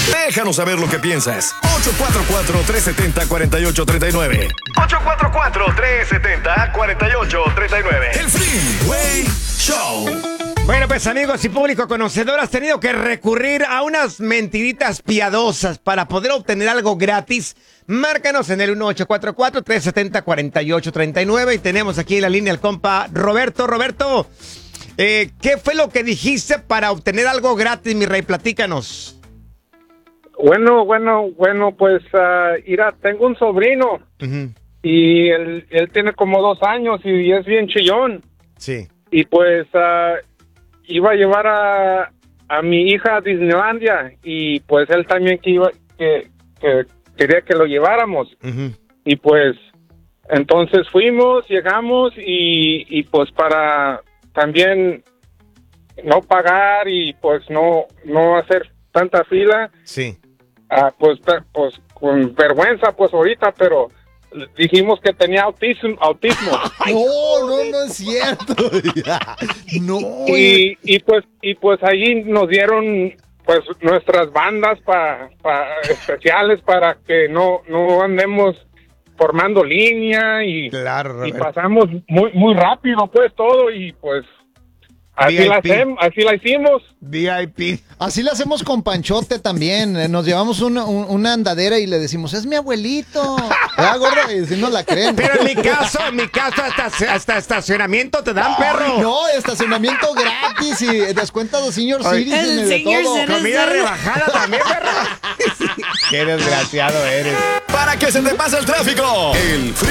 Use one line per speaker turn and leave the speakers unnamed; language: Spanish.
Déjanos saber lo que piensas. 844-370-4839. 844-370-4839. El Freeway Show.
Bueno, pues amigos y público conocedor, has tenido que recurrir a unas mentiritas piadosas para poder obtener algo gratis. Márcanos en el 1844-370-4839 y tenemos aquí en la línea al compa Roberto. Roberto, ¿qué fue lo que dijiste para obtener algo gratis, mi rey? Platícanos.
Bueno, pues, mira, tengo un sobrino y él tiene como 2 años y es bien chillón.
Sí.
Y pues iba a llevar a mi hija a Disneylandia y pues él también que quería que lo lleváramos. Y pues entonces fuimos, llegamos y pues para también no pagar y pues no hacer tanta fila.
Sí.
Pues con vergüenza pues ahorita, pero dijimos que tenía autismo.
No es cierto. No.
Y pues allí nos dieron pues nuestras bandas especiales para que no andemos formando línea y pasamos muy rápido pues todo y pues así la hicimos.
VIP.
Así lo hacemos con Panchote también. Nos llevamos una andadera y le decimos, es mi abuelito. ¿Verdad, gordo? Y si no la creen.
Pero en mi caso hasta estacionamiento te dan, perro.
No, estacionamiento gratis y descuento de Senior Citizen y de todo.
Comida rebajada también, perro. Qué desgraciado eres.
Para que se te pase el tráfico. El